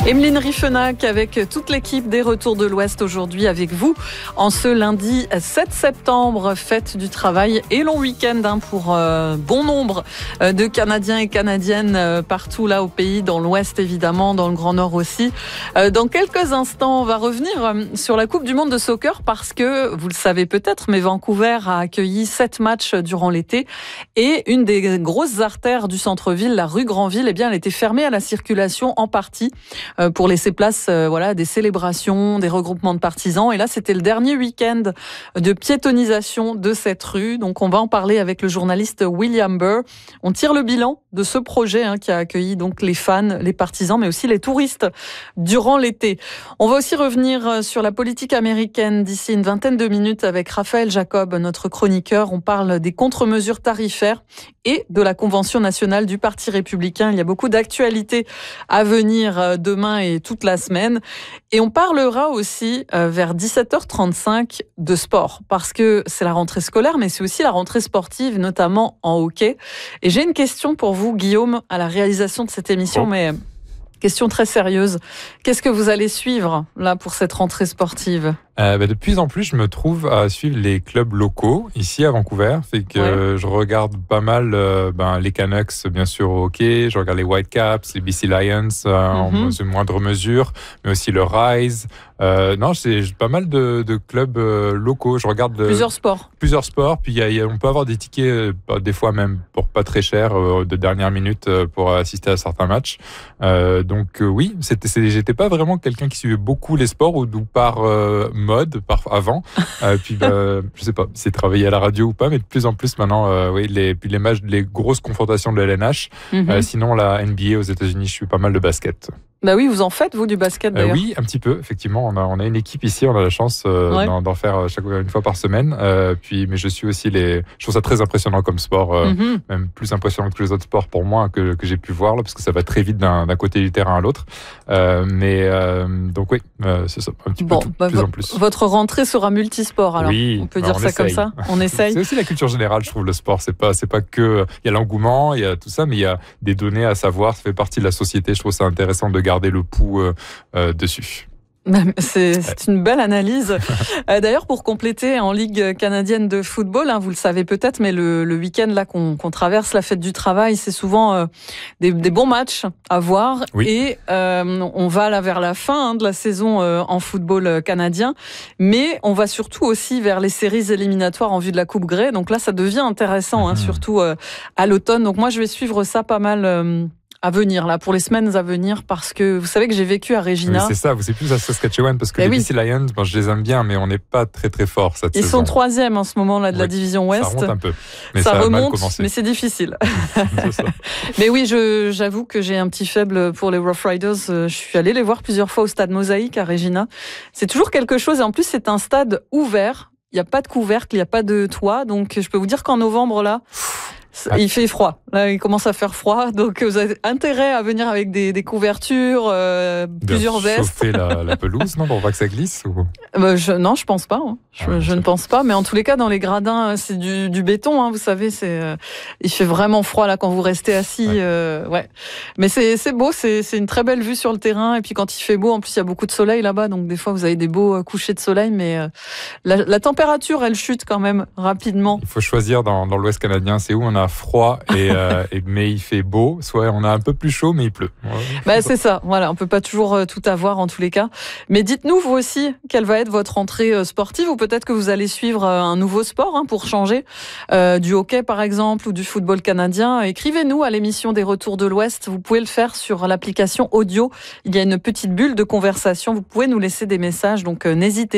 Emeline Riefenach avec toute l'équipe des Retours de l'Ouest aujourd'hui avec vous en ce lundi 7 septembre, fête du travail et long week-end pour bon nombre de Canadiens et Canadiennes partout là au pays, dans l'Ouest évidemment, dans le Grand Nord aussi. Dans quelques instants, on va revenir sur la Coupe du Monde de soccer parce que, vous le savez peut-être, mais Vancouver a accueilli 7 matchs durant l'été et une des grosses artères du centre-ville, la rue Granville, eh bien, elle était fermée à la circulation en partie pour laisser place à des célébrations, des regroupements de partisans. Et là, c'était le dernier week-end de piétonisation de cette rue. Donc, on va en parler avec le journaliste William Burr. On tire le bilan de ce projet qui a accueilli donc les fans, les partisans, mais aussi les touristes durant l'été. On va aussi revenir sur la politique américaine d'ici une vingtaine de minutes avec Raphaël Jacob, notre chroniqueur. On parle des contre-mesures tarifaires et de la Convention nationale du Parti républicain. Il y a beaucoup d'actualités à venir demain et toute la semaine. Et on parlera aussi vers 17h35 de sport, parce que c'est la rentrée scolaire, mais c'est aussi la rentrée sportive, notamment en hockey. Et j'ai une question pour vous, Guillaume, à la réalisation de cette émission, mais question très sérieuse. Qu'est-ce que vous allez suivre là pour cette rentrée sportive ? De plus en plus, je me trouve à suivre les clubs locaux ici à Vancouver. Fait que je regarde pas mal les Canucks, bien sûr, au hockey. Je regarde les Whitecaps, les BC Lions en moindre mesure, mais aussi le Rise. C'est pas mal de clubs locaux. Je regarde plusieurs sports. Puis on peut avoir des tickets, des fois même pour pas très cher, de dernière minute pour assister à certains matchs. Oui, j'étais pas vraiment quelqu'un qui suivait beaucoup les sports ou par mode avant. Je sais pas si c'est travaillé à la radio ou pas, mais de plus en plus maintenant, les matchs, les grosses confrontations de la LNH. Sinon, la NBA aux États-Unis, je suis pas mal de basket. Bah oui, vous en faites, vous, du basket d'ailleurs. Oui, un petit peu, effectivement. On a une équipe ici, on a la chance d'en faire une fois par semaine. Mais je suis aussi je trouve ça très impressionnant comme sport, même plus impressionnant que les autres sports pour moi que j'ai pu voir, là, parce que ça va très vite d'un côté du terrain à l'autre. C'est ça, un petit peu plus en plus. Votre rentrée sera multisport, alors. Oui, on peut dire ça comme ça. On essaye. C'est aussi la culture générale, je trouve, le sport. C'est pas que, il y a l'engouement, il y a tout ça, mais il y a des données à savoir. Ça fait partie de la société. Je trouve ça intéressant de garder le pouls dessus. C'est une belle analyse. D'ailleurs, pour compléter, en Ligue canadienne de football, vous le savez peut-être, mais le week-end là qu'on traverse, la fête du travail, c'est souvent des bons matchs à voir. Oui. Et on va là vers la fin de la saison en football canadien, mais on va surtout aussi vers les séries éliminatoires en vue de la Coupe Grey. Donc là, ça devient intéressant, surtout à l'automne. Donc moi, je vais suivre ça pas mal. À venir, là, pour les semaines à venir, parce que vous savez que j'ai vécu à Regina. Oui, c'est ça, vous êtes plus à Saskatchewan, parce que les BC Lions, je les aime bien, mais on n'est pas très très fort cette saison. Ils sont 3e en ce moment là de la division Ouest. Ça remonte un peu, mais ça remonte, a mal commencé. Mais c'est difficile. C'est ça. Mais oui, j'avoue que j'ai un petit faible pour les Rough Riders. Je suis allée les voir plusieurs fois au stade Mosaïque à Regina. C'est toujours quelque chose, et en plus c'est un stade ouvert. Il n'y a pas de couvercle, il n'y a pas de toit, donc je peux vous dire qu'en novembre là, il fait froid. Là, il commence à faire froid, donc vous avez intérêt à venir avec des couvertures, plusieurs vestes. Chauffer la pelouse, non, pour pas que ça glisse ou... Non, je pense pas. Je ne pense pas, mais en tous les cas, dans les gradins, c'est du béton. Vous savez, il fait vraiment froid là quand vous restez assis. Mais c'est beau, c'est une très belle vue sur le terrain. Et puis quand il fait beau, en plus, il y a beaucoup de soleil là-bas, donc des fois, vous avez des beaux couchers de soleil, mais la température, elle chute quand même rapidement. Il faut choisir dans l'Ouest canadien, c'est où on a froid mais il fait beau, soit on a un peu plus chaud mais il pleut. C'est ça, voilà, on peut pas toujours tout avoir en tous les cas. Mais dites-nous vous aussi quelle va être votre rentrée sportive, ou peut-être que vous allez suivre un nouveau sport pour changer, du hockey par exemple ou du football canadien. Écrivez-nous à l'émission des Retours de l'Ouest, vous pouvez le faire sur l'application audio. Il y a une petite bulle de conversation, vous pouvez nous laisser des messages, donc n'hésitez